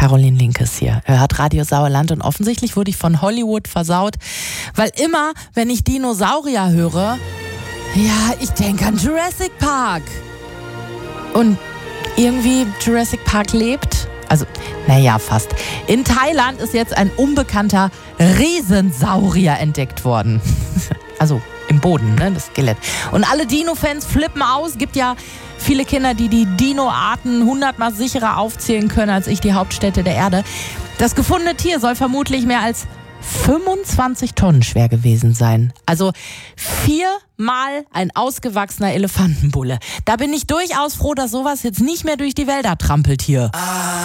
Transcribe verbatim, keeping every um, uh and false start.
Caroline Linkes hier. Er hört Radio Sauerland und offensichtlich wurde ich von Hollywood versaut, weil immer, wenn ich Dinosaurier höre, ja, ich denke an Jurassic Park. Und irgendwie Jurassic Park lebt. Also, naja, fast. In Thailand ist jetzt ein unbekannter Riesensaurier entdeckt worden. Also im Boden, ne, das Skelett. Und alle Dino-Fans flippen aus. Gibt ja viele Kinder, die die Dino-Arten hundertmal sicherer aufzählen können als ich die Hauptstädte der Erde. Das gefundene Tier soll vermutlich mehr als fünfundzwanzig Tonnen schwer gewesen sein. Also viermal ein ausgewachsener Elefantenbulle. Da bin ich durchaus froh, dass sowas jetzt nicht mehr durch die Wälder trampelt hier.